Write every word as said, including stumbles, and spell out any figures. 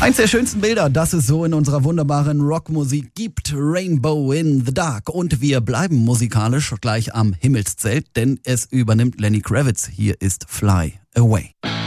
Eins der schönsten Bilder, das es so in unserer wunderbaren Rockmusik gibt, Rainbow in the Dark. Und wir bleiben musikalisch gleich am Himmelszelt, denn es übernimmt Lenny Kravitz. Hier ist Fly Away.